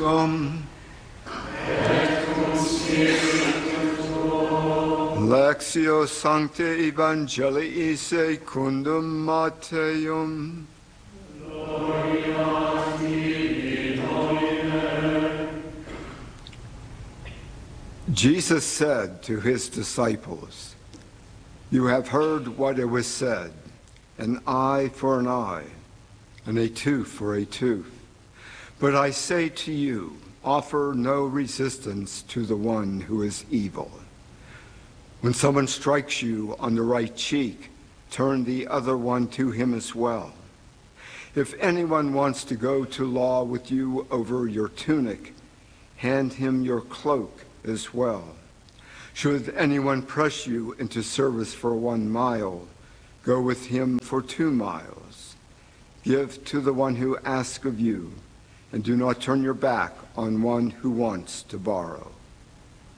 Lectio Sancte Evangelii secundum Matteum. Jesus said to his disciples, "You have heard what it was said, an eye for an eye, and a tooth for a tooth. But I say to you, offer no resistance to the one who is evil. When someone strikes you on the right cheek, turn the other one to him as well. If anyone wants to go to law with you over your tunic, hand him your cloak as well. Should anyone press you into service for 1 mile, go with him for 2 miles. Give to the one who asks of you, and do not turn your back on one who wants to borrow."